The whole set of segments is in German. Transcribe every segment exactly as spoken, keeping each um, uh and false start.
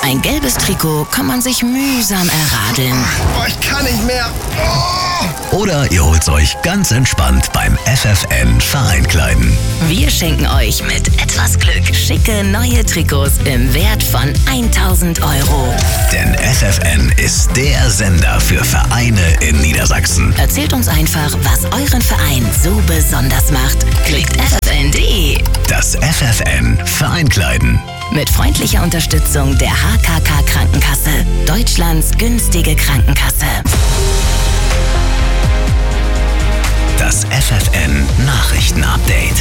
Ein gelbes Trikot kann man sich mühsam erradeln. Boah, ich kann nicht mehr. Oh. Oder ihr holt's euch ganz entspannt beim F F N Vereinkleiden. Wir schenken euch mit etwas Glück schicke neue Trikots im Wert von tausend Euro. Denn F F N ist der Sender für Vereine in Niedersachsen. Erzählt uns einfach, was euren Verein so besonders macht. Klickt f f n punkt d e. Das F F N Vereinkleiden. Mit freundlicher Unterstützung der H K K Krankenkasse. Deutschlands günstige Krankenkasse. Das F F N Nachrichtenupdate.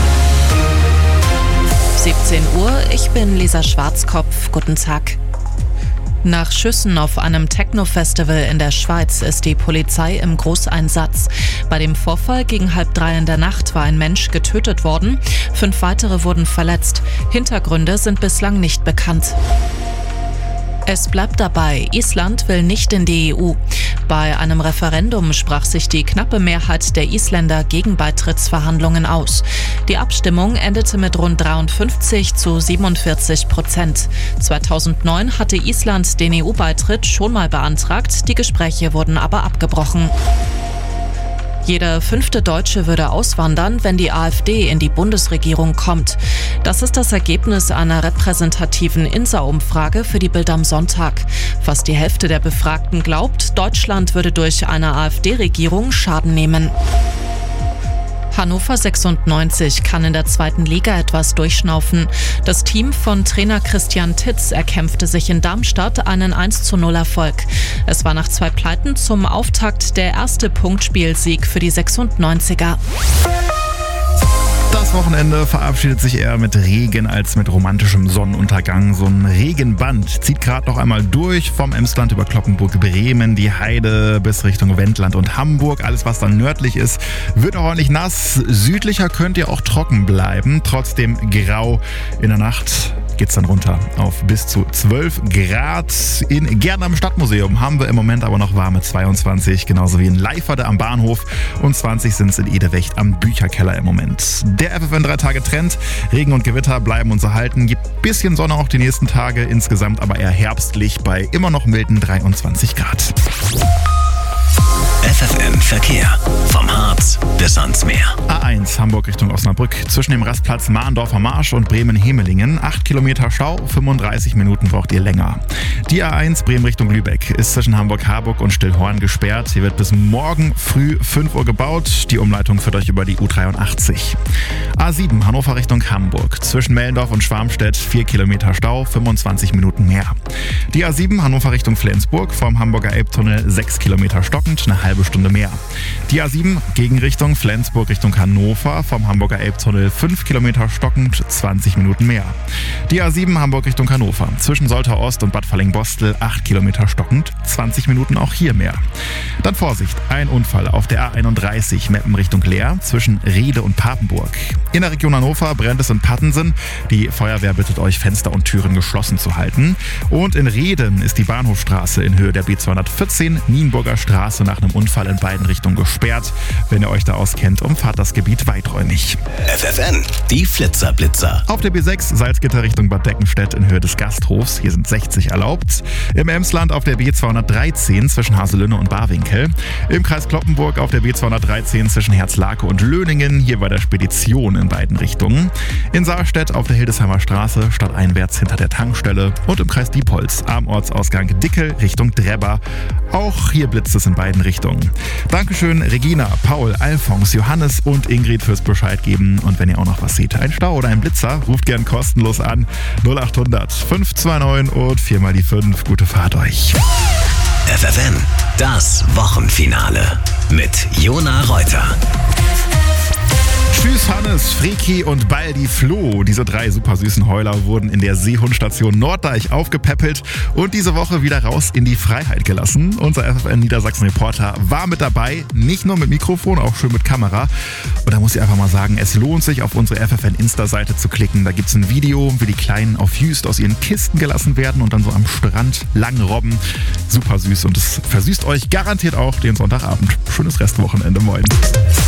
siebzehn Uhr, ich bin Lisa Schwarzkopf. Guten Tag. Nach Schüssen auf einem Techno-Festival in der Schweiz ist die Polizei im Großeinsatz. Bei dem Vorfall gegen halb drei in der Nacht war ein Mensch getötet worden. Fünf weitere wurden verletzt. Hintergründe sind bislang nicht bekannt. Es bleibt dabei, Island will nicht in die E U. Bei einem Referendum sprach sich die knappe Mehrheit der Isländer gegen Beitrittsverhandlungen aus. Die Abstimmung endete mit rund dreiundfünfzig zu siebenundvierzig Prozent. zweitausendneun hatte Island den E U-Beitritt schon mal beantragt, die Gespräche wurden aber abgebrochen. Jeder fünfte Deutsche würde auswandern, wenn die AfD in die Bundesregierung kommt. Das ist das Ergebnis einer repräsentativen I N S A-Umfrage für die Bild am Sonntag. Fast die Hälfte der Befragten glaubt, Deutschland würde durch eine AfD-Regierung Schaden nehmen. Hannover sechsundneunzig kann in der zweiten Liga etwas durchschnaufen. Das Team von Trainer Christian Titz erkämpfte sich in Darmstadt einen eins zu null Erfolg. Es war nach zwei Pleiten zum Auftakt der erste Punktspielsieg für die sechsundneunziger. Das Wochenende verabschiedet sich eher mit Regen als mit romantischem Sonnenuntergang. So ein Regenband zieht gerade noch einmal durch vom Emsland über Cloppenburg, Bremen, die Heide bis Richtung Wendland und Hamburg. Alles, was dann nördlich ist, wird auch ordentlich nass. Südlicher könnt ihr auch trocken bleiben. Trotzdem grau in der Nacht. Geht's dann runter auf bis zu zwölf Grad. In Gärten am Stadtmuseum haben wir im Moment aber noch warme zweiundzwanzig, genauso wie in Leiferde am Bahnhof und zwanzig sind es in Edewecht am Bücherkeller im Moment. Der F F N drei Tage Trend, Regen und Gewitter bleiben uns erhalten, gibt bisschen Sonne auch die nächsten Tage, insgesamt aber eher herbstlich bei immer noch milden dreiundzwanzig Grad. F F N Verkehr. Vom Harz bis ans Meer. A eins Hamburg Richtung Osnabrück. Zwischen dem Rastplatz Mahndorfer Marsch und Bremen-Hemelingen. acht Kilometer Stau, fünfunddreißig Minuten braucht ihr länger. Die A eins Bremen Richtung Lübeck ist zwischen Hamburg-Harburg und Stillhorn gesperrt. Hier wird bis morgen früh fünf Uhr gebaut. Die Umleitung führt euch über die U dreiundachtzig. A sieben Hannover Richtung Hamburg. Zwischen Mellendorf und Schwarmstedt vier Kilometer Stau, fünfundzwanzig Minuten mehr. Die A sieben Hannover Richtung Flensburg vom Hamburger Elbtunnel sechs Kilometer stockend, eine halbe Stunde mehr. Die A sieben Gegenrichtung Flensburg Richtung Hannover vom Hamburger Elbtunnel fünf Kilometer stockend, zwanzig Minuten mehr. Die A sieben Hamburg Richtung Hannover zwischen Soltau Ost und Bad Falling-Bostel acht Kilometer stockend, zwanzig Minuten auch hier mehr. Dann Vorsicht, ein Unfall auf der A einunddreißig Meppen Richtung Leer zwischen Riede und Papenburg. In der Region Hannover brennt es in Pattensen. Die Feuerwehr bittet euch, Fenster und Türen geschlossen zu halten. Und in Reden ist die Bahnhofstraße in Höhe der B zweihundertvierzehn Nienburger Straße nach einem Unfall in beiden Richtungen gesperrt. Wenn ihr euch da auskennt, umfahrt das Gebiet weiträumig. F F N, die Flitzerblitzer. Auf der B sechs Salzgitter Richtung Bad Deckenstedt in Höhe des Gasthofs. Hier sind sechzig erlaubt. Im Emsland auf der B zweihundertdreizehn zwischen Haselünne und Barwinkel. Im Kreis Cloppenburg auf der B zweihundertdreizehn zwischen Herzlake und Löningen. Hier bei der Spedition in beiden Richtungen. In Saarstedt auf der Hildesheimer Straße stadteinwärts hinter der Tankstelle. Und im Kreis Diepholz am Ortsausgang Dickel Richtung Drebber. Auch hier blitzt es in beiden Richtungen. Dankeschön Regina, Paul, Alfons, Johannes und Ingrid fürs Bescheid geben. Und wenn ihr auch noch was seht, ein Stau oder ein Blitzer, ruft gern kostenlos an null achthundert fünf zwei neun und viermal die fünf. Gute Fahrt euch. F F N, das Wochenfinale mit Jona Reuter. Tschüss Hannes, Freki und Baldi Flo. Diese drei super süßen Heuler wurden in der Seehundstation Norddeich aufgepäppelt und diese Woche wieder raus in die Freiheit gelassen. Unser F F N Niedersachsen-Reporter war mit dabei, nicht nur mit Mikrofon, auch schön mit Kamera. Und da muss ich einfach mal sagen, es lohnt sich, auf unsere F F N Insta-Seite zu klicken. Da gibt es ein Video, wie die Kleinen auf Jüst aus ihren Kisten gelassen werden und dann so am Strand lang robben. Super süß und es versüßt euch garantiert auch den Sonntagabend. Schönes Restwochenende, moin.